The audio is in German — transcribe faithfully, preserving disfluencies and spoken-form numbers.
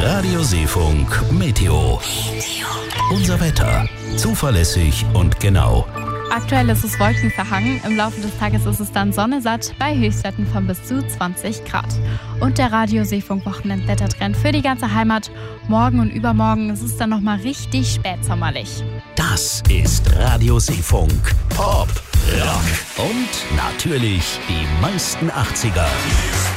Radioseefunk Meteo. Unser Wetter. Zuverlässig und genau. Aktuell ist es wolkenverhangen. Im Laufe des Tages ist es dann sonnesatt bei Höchstwerten von bis zu zwanzig Grad. Und der Radioseefunk-Wochenendwettertrend für die ganze Heimat. Morgen und übermorgen ist es dann nochmal richtig spätsommerlich. Das ist Radioseefunk. Pop, Rock und natürlich die meisten achtziger.